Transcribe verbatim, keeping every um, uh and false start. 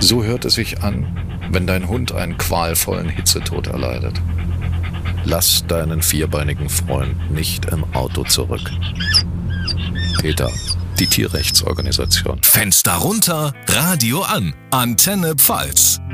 So hört es sich an, wenn dein Hund einen qualvollen Hitzetod erleidet. Lass deinen vierbeinigen Freund nicht im Auto zurück. PETA, die Tierrechtsorganisation. Fenster runter, Radio an. Antenne Pfalz.